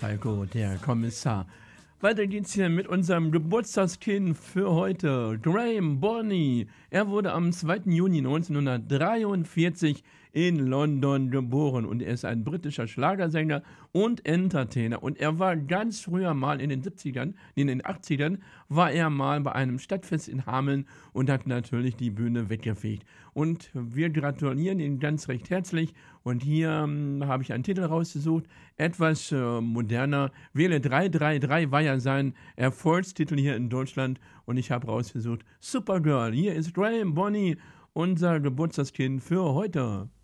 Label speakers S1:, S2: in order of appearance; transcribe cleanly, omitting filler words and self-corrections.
S1: Falco, der Kommissar. Weiter geht's hier mit unserem Geburtstagskind für heute, Graham Bonney. Er wurde am 2. Juni 1943 in London geboren und er ist ein britischer Schlagersänger und Entertainer. Und er war ganz früher mal in den 80ern, war er mal bei einem Stadtfest in Hameln und hat natürlich die Bühne weggefegt. Und wir gratulieren ihm ganz recht herzlich. Und hier habe ich einen Titel rausgesucht, etwas moderner. Wähle 333 war ja sein Erfolgstitel hier in Deutschland. Und ich habe rausgesucht, Supergirl. Hier ist Graham Bonney, unser Geburtstagskind für heute.